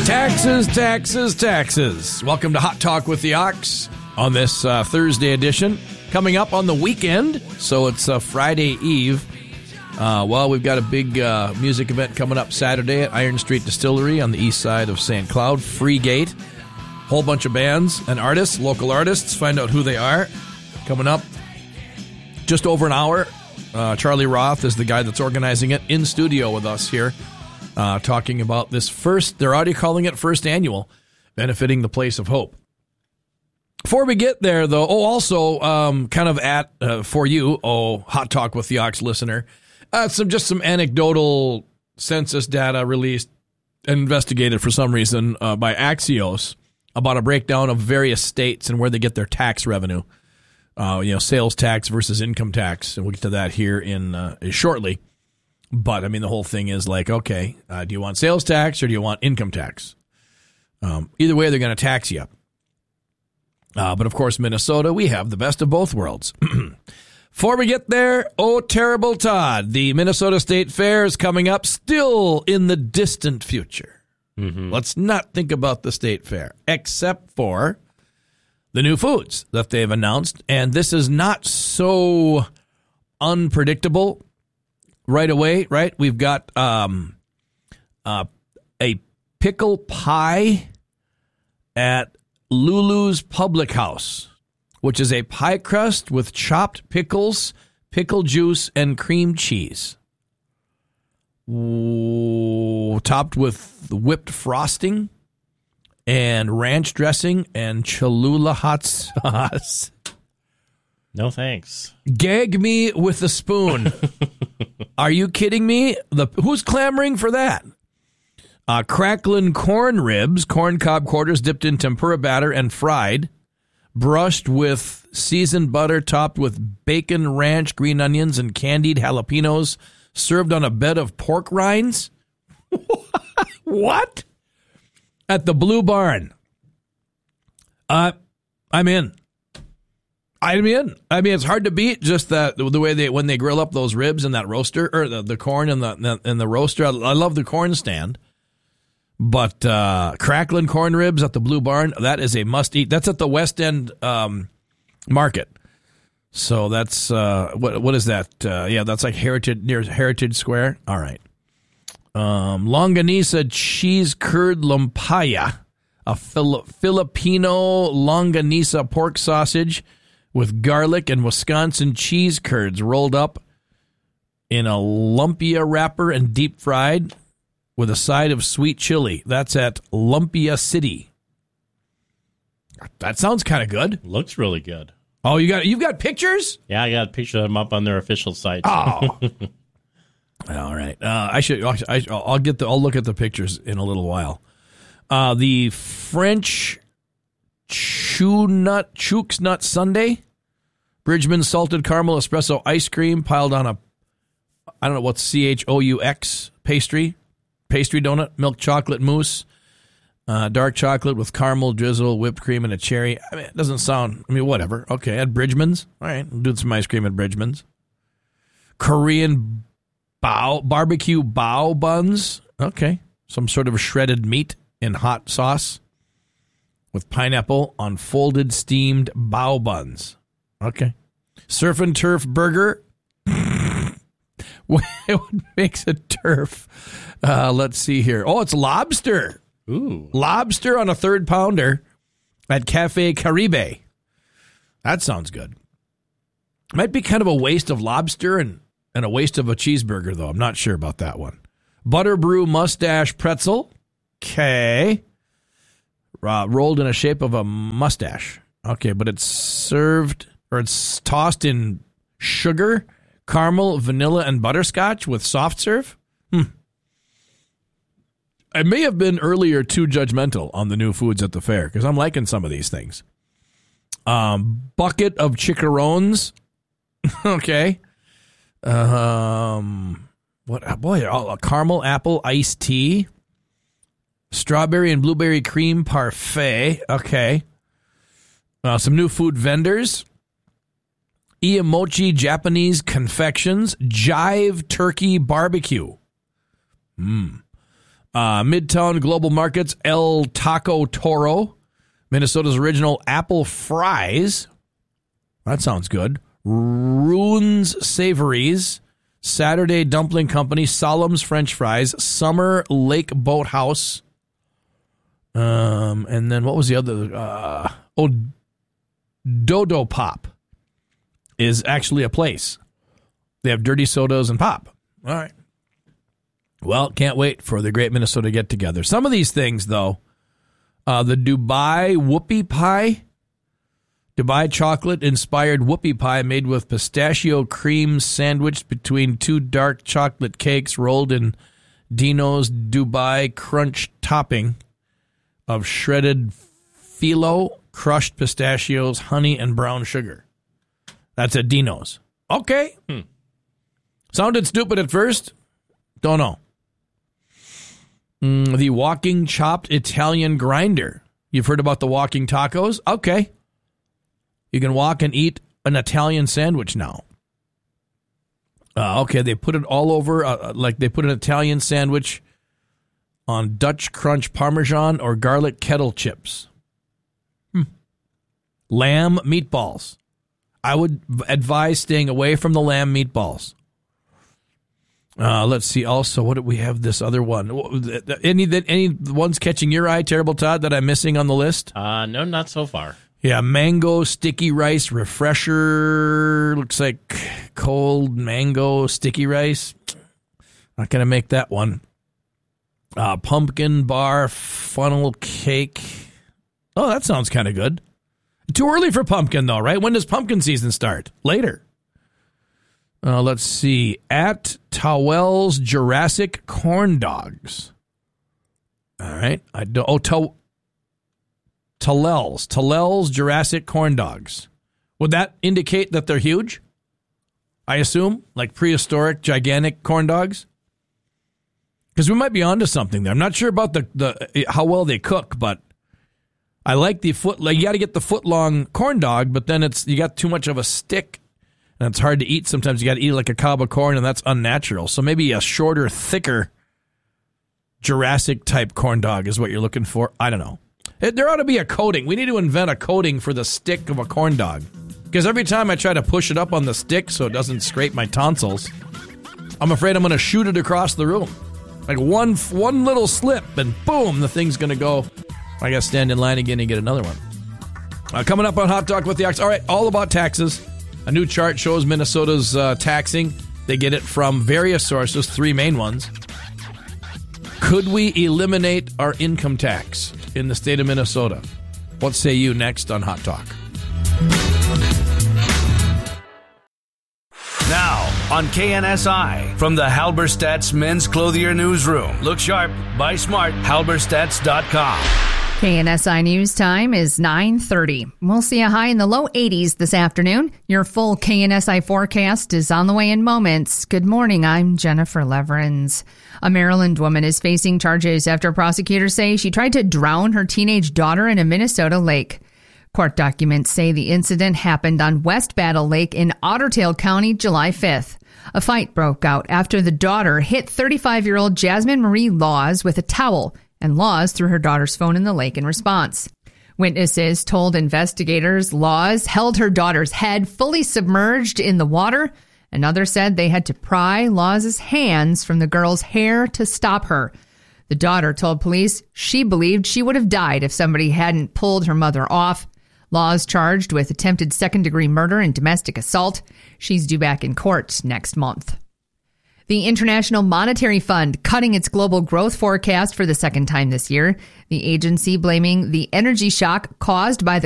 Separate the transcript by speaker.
Speaker 1: Taxes, taxes, taxes. Welcome to Hot Talk with the Ox on this Thursday edition. Coming up on the weekend, so it's Friday Eve. We've got a big music event coming up Saturday at Iron Street Distillery on the east side of St. Cloud. Free gate. Whole bunch of bands and artists, local artists. Find out who they are. Coming up just over an hour. Charlie Roth is the guy that's organizing it in studio with us here. Talking about this they're already calling it first annual, benefiting the Place of Hope. Before we get there, though, also kind of for you, Hot Talk with the Ox listener, some anecdotal census data released and investigated for some reason by Axios about a breakdown of various states and where they get their tax revenue. Sales tax versus income tax, and we'll get to that here in shortly. But, I mean, the whole thing is like, okay, do you want sales tax or do you want income tax? Either way, they're going to tax you. But, of course, Minnesota, we have the best of both worlds. Before we get there, oh, terrible Todd, the Minnesota State Fair is coming up still in the distant future. Mm-hmm. Let's not think about the State Fair, except for the new foods that they've announced. And this is not so unpredictable. Right away, right? We've got a pickle pie at Lulu's Public House, which is a pie crust with chopped pickles, pickle juice, and cream cheese. Topped with whipped frosting and ranch dressing and Cholula hot sauce.
Speaker 2: No thanks.
Speaker 1: Gag me with a spoon. Are you kidding me? Who's clamoring for that? Cracklin' corn ribs, corn cob quarters dipped in tempura batter and fried, brushed with seasoned butter, topped with bacon, ranch, green onions, and candied jalapenos, served on a bed of pork rinds. What? At the Blue Barn. I'm in. I mean, it's hard to beat just the way when they grill up those ribs in that roaster, or the corn in the roaster. I love the corn stand, but crackling corn ribs at the Blue Barn, that is a must eat. That's at the West End Market. So that's what is that? That's like near Heritage Square. All right. Longanisa cheese curd lumpia, a Filipino longanisa pork sausage with garlic and Wisconsin cheese curds rolled up in a lumpia wrapper and deep fried with a side of sweet chili. That's at Lumpia City. That sounds kind of good.
Speaker 2: Looks really good.
Speaker 1: Oh, you've got pictures?
Speaker 2: Yeah, I got a picture of them up on their official site.
Speaker 1: Oh, all right. I'll look at the pictures in a little while. The French Choux Nut Sundae, Bridgman's salted caramel espresso ice cream piled on I don't know what's CHOUX pastry donut, milk chocolate mousse, dark chocolate with caramel drizzle, whipped cream, and a cherry. I mean, it doesn't sound, whatever. Okay, at Bridgman's. All right, we'll do some ice cream at Bridgman's. Korean barbecue bao buns. Okay, some sort of shredded meat in hot sauce with pineapple on folded steamed bao buns. Okay. Surf and turf burger. What makes a turf? Let's see here. Oh, it's lobster.
Speaker 2: Ooh.
Speaker 1: Lobster on a 3rd pounder at Cafe Caribe. That sounds good. Might be kind of a waste of lobster and a waste of a cheeseburger, though. I'm not sure about that one. Butterbrew mustache pretzel. Okay. Rolled in a shape of a mustache. Okay, but it's tossed in sugar, caramel, vanilla, and butterscotch with soft serve. I may have been earlier too judgmental on the new foods at the fair because I'm liking some of these things. Bucket of chicharrones. Okay. A caramel apple iced tea. Strawberry and blueberry cream parfait. Okay. Some new food vendors. Iamochi Japanese confections. Jive turkey barbecue. Midtown Global Markets, El Taco Toro. Minnesota's original apple fries. That sounds good. Ruins Savories. Saturday Dumpling Company. Solemn's French Fries. Summer Lake Boathouse. And then what was the other? Dodo Pop is actually a place. They have dirty sodas and pop. All right. Well, can't wait for the Great Minnesota Get-Together. Some of these things, though, the Dubai Whoopie Pie, Dubai chocolate-inspired whoopie pie made with pistachio cream sandwiched between two dark chocolate cakes rolled in Dino's Dubai Crunch topping of shredded phyllo, crushed pistachios, honey, and brown sugar. That's at Dino's. Okay. Sounded stupid at first. Don't know. The walking chopped Italian grinder. You've heard about the walking tacos? Okay. You can walk and eat an Italian sandwich now. Okay, they put it all over, like they put an Italian sandwich on Dutch Crunch Parmesan or garlic kettle chips. Lamb meatballs. I would advise staying away from the lamb meatballs. Let's see. Also, what do we have? This other one. Any ones catching your eye, Terrible Todd, that I'm missing on the list?
Speaker 2: No, not so far.
Speaker 1: Yeah, mango sticky rice refresher. Looks like cold mango sticky rice. Not going to make that one. Pumpkin bar funnel cake. Oh, that sounds kind of good. Too early for pumpkin, though, right? When does pumpkin season start? Later. Let's see. At Towell's Jurassic Corn Dogs. All right. Tallell's Jurassic Corn Dogs. Would that indicate that they're huge? I assume? Like prehistoric, gigantic corn dogs? Because we might be onto something there. I'm not sure about the how well they cook, but I like the foot. Like, you got to get the foot-long corn dog, but then you got too much of a stick, and it's hard to eat. Sometimes you got to eat like a cob of corn, and that's unnatural. So maybe a shorter, thicker Jurassic-type corn dog is what you're looking for. I don't know. There ought to be a coating. We need to invent a coating for the stick of a corn dog. Because every time I try to push it up on the stick so it doesn't scrape my tonsils, I'm afraid I'm going to shoot it across the room. Like one little slip, and boom, the thing's going to go. I got to stand in line again and get another one. Coming up on Hot Talk with the Ox. All right, all about taxes. A new chart shows Minnesota's taxing. They get it from various sources, three main ones. Could we eliminate our income tax in the state of Minnesota? What say you next on Hot Talk?
Speaker 3: Now on KNSI from the Halberstadt's Men's Clothier Newsroom. Look sharp, buy smart, halberstadts.com.
Speaker 4: KNSI News Time is 9:30. We'll see a high in the low 80s this afternoon. Your full KNSI forecast is on the way in moments. Good morning, I'm Jennifer Leverins. A Maryland woman is facing charges after prosecutors say she tried to drown her teenage daughter in a Minnesota lake. Court documents say the incident happened on West Battle Lake in Ottertail County, July 5th. A fight broke out after the daughter hit 35-year-old Jasmine Marie Laws with a towel, and Laws threw her daughter's phone in the lake in response. Witnesses told investigators Laws held her daughter's head fully submerged in the water, and others said they had to pry Laws' hands from the girl's hair to stop her. The daughter told police she believed she would have died if somebody hadn't pulled her mother off. Laws charged with attempted second-degree murder and domestic assault. She's due back in court next month. The International Monetary Fund cutting its global growth forecast for the second time this year. The agency blaming the energy shock caused by the